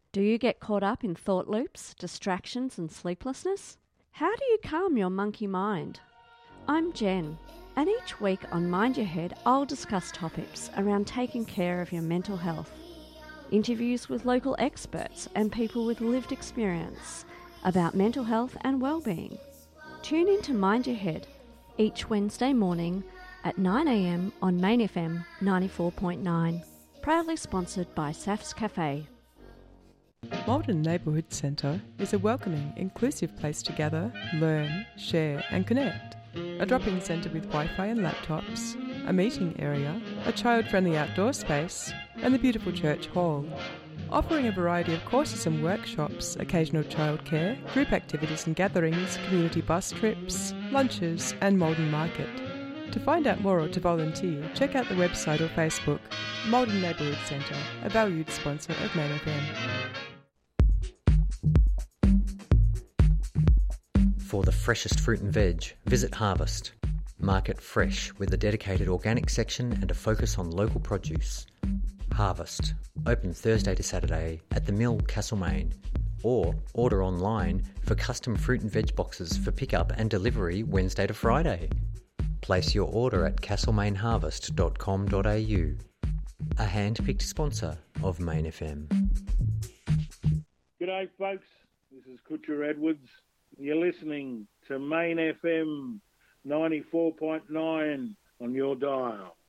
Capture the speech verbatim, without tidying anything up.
Do you get caught up in thought loops, distractions and sleeplessness? How do you calm your monkey mind? I'm Jen, and each week on Mind Your Head, I'll discuss topics around taking care of your mental health. Interviews with local experts and people with lived experience about mental health and well-being. Tune in to Mind Your Head each Wednesday morning at nine a m on Main F M ninety-four point nine. Proudly sponsored by Saf's Cafe. Maldon Neighbourhood Centre is a welcoming, inclusive place to gather, learn, share and connect. A drop-in centre with Wi-Fi and laptops, a meeting area, a child-friendly outdoor space and the beautiful church hall. Offering a variety of courses and workshops, occasional childcare, group activities and gatherings, community bus trips, lunches and Maldon Market. To find out more or to volunteer, check out the website or Facebook, Maldon Neighbourhood Centre, a valued sponsor of Main F M. For the freshest fruit and veg, visit Harvest. Market fresh with a dedicated organic section and a focus on local produce. Harvest, open Thursday to Saturday at the Mill, Castlemaine. Or order online for custom fruit and veg boxes for pickup and delivery Wednesday to Friday. Place your order at castlemaine harvest dot com dot a u. A hand-picked sponsor of Main F M. G'day folks, this is Kutcher Edwards. You're listening to Main F M ninety-four point nine on your dial.